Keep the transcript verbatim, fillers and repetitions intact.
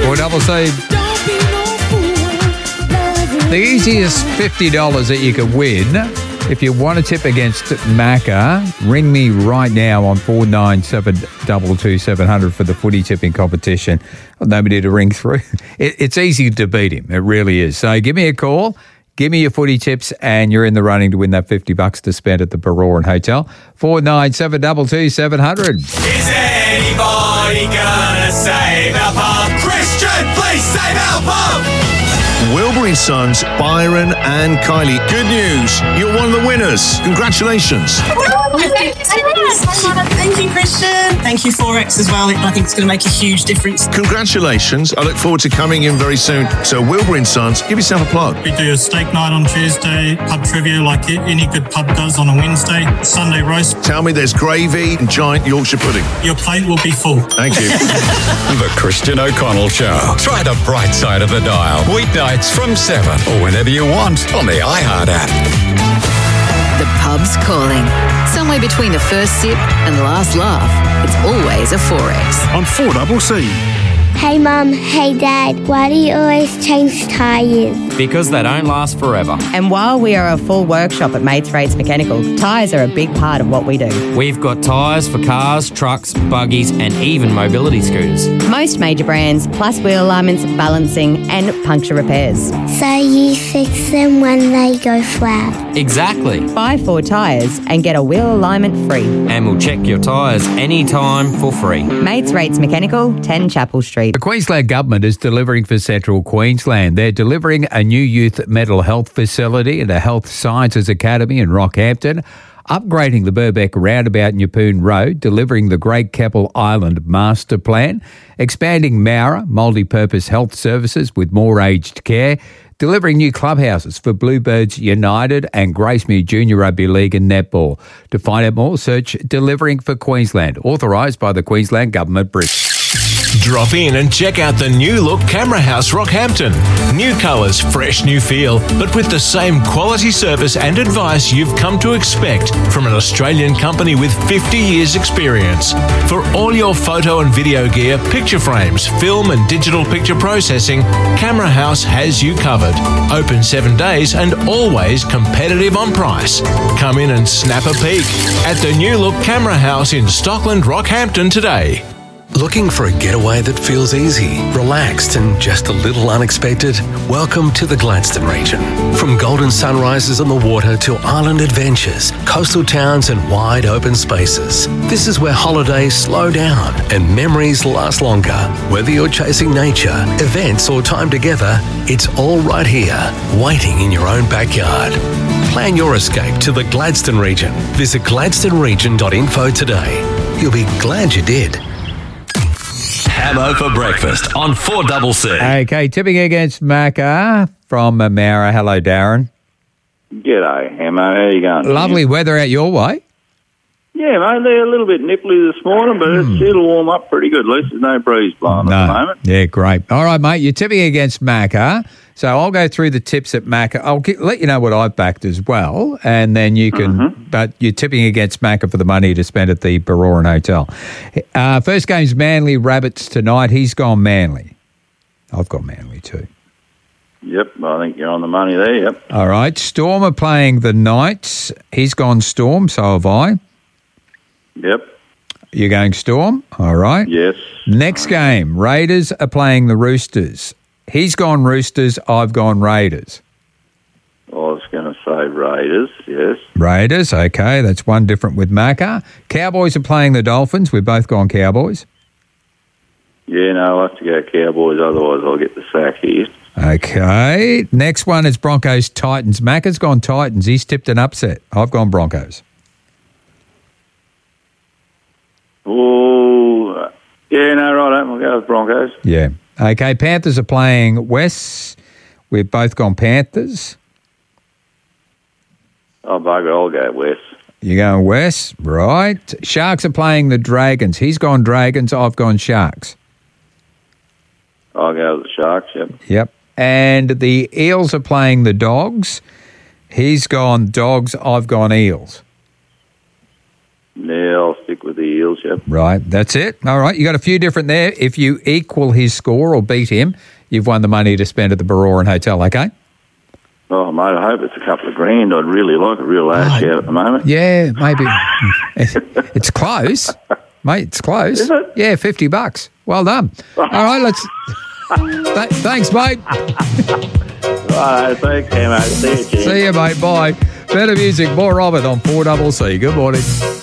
Four double C. The easiest fifty dollars that you can win if you want to tip against Macca, ring me right now on four nine seven two two seven hundred for the footy tipping competition. Nobody to ring through. It, it's easy to beat him. It really is. So give me a call. Give me your footy tips and you're in the running to win that fifty bucks to spend at the Baroran Hotel. four nine seven two two seven hundred. Is anybody gonna save our pub? Christian, please save our pub! Wilbury and Sons, Byron and Kylie. Good news. You're one of the winners. Congratulations. Thank you, Christian. Thank you, Forex, as well. I think it's going to make a huge difference. Congratulations. I look forward to coming in very soon. So Wilbury and Sons, give yourself a plug. We do a steak night on Tuesday, pub trivia like any good pub does on a Wednesday, Sunday roast. Tell me there's gravy and giant Yorkshire pudding. Your plate will be full. Thank you. The Christian O'Connell Show. Try the bright side of the dial. Weeknights from seven or whenever you want on the iHeart app. The pub's calling. Somewhere between the first sip and the last laugh, it's always a Forex. On four double C. Hey Mum, hey Dad, why do you always change tyres? Because they don't last forever. And while we are a full workshop at Mates Rates Mechanical, tyres are a big part of what we do. We've got tyres for cars, trucks, buggies and even mobility scooters. Most major brands, plus wheel alignments, balancing and puncture repairs. So you fix them when they go flat? Exactly. Buy four tyres and get a wheel alignment free. And we'll check your tyres anytime for free. Mates Rates Mechanical, ten Chapel Street. The Queensland Government is delivering for Central Queensland. They're delivering a new youth mental health facility and a health sciences academy in Rockhampton, upgrading the Burbeck roundabout in Yeppoon Road, delivering the Great Keppel Island Master Plan, expanding Mara multi-purpose health services with more aged care, delivering new clubhouses for Bluebirds United and Gracemere Junior Rugby League and Netball. To find out more, search Delivering for Queensland, authorised by the Queensland Government, Brisbane. Drop in and check out the new look Camera House Rockhampton. New colours, fresh new feel, but with the same quality service and advice you've come to expect from an Australian company with fifty years experience. For all your photo and video gear, picture frames, film and digital picture processing, Camera House has you covered. Open seven days and always competitive on price. Come in and snap a peek at the new look Camera House in Stockland, Rockhampton today. Looking for a getaway that feels easy, relaxed and just a little unexpected? Welcome to the Gladstone region. From golden sunrises on the water to island adventures, coastal towns and wide open spaces. This is where holidays slow down and memories last longer. Whether you're chasing nature, events or time together, it's all right here, waiting in your own backyard. Plan your escape to the Gladstone region. Visit gladstone region dot info today. You'll be glad you did. Hammo for breakfast on four double C. Okay, tipping against Macca from Mara. Hello, Darren. G'day, Hammo. How you going? Lovely weather out your way. Yeah, mate, they're a little bit nipply this morning, but mm. it's, it'll warm up pretty good. At least there's no breeze blowing no. at the moment. Yeah, great. All right, mate, you're tipping against Macca. So I'll go through the tips at Macca. I'll get, let you know what I've backed as well, and then you can, mm-hmm. but you're tipping against Macca for the money to spend at the Baroran Hotel. Uh, first game's Manly Rabbits tonight. He's gone Manly. I've got Manly too. Yep, I think you're on the money there, yep. All right, Storm are playing the Knights. He's gone Storm, so have I. Yep. You're going Storm? All right. Yes. Next game, Raiders are playing the Roosters. He's gone Roosters, I've gone Raiders. I was going to say Raiders, yes. Raiders, okay, that's one different with Macca. Cowboys are playing the Dolphins, we've both gone Cowboys. Yeah, no, I'll have to go Cowboys, otherwise I'll get the sack here. Okay, next one is Broncos Titans. Macca's gone Titans, he's tipped an upset. I've gone Broncos. Oh, yeah, no, right, we'll go with Broncos. Yeah. Okay, Panthers are playing West. We've both gone Panthers. Oh, bugger, I'll go West. You're going West, right. Sharks are playing the Dragons. He's gone Dragons, I've gone Sharks. I'll go with the Sharks, yep. Yep. And the Eels are playing the Dogs. He's gone Dogs, I've gone Eels. Yeah, I'll stick with with the Eels, yep. Right, that's it. All right, you got a few different there. If you equal his score or beat him, you've won the money to spend at the Baroran Hotel, okay? Oh, mate, I hope it's a couple of grand. I'd really like a real large shout at the moment. Yeah, maybe. It's close. Mate, it's close. Is it? Yeah, fifty bucks. Well done. All right, let's... Th- thanks, mate. Right, thanks, mate. See you, Jim. See you, mate. Bye. Better music, more of it on four C C. Good morning.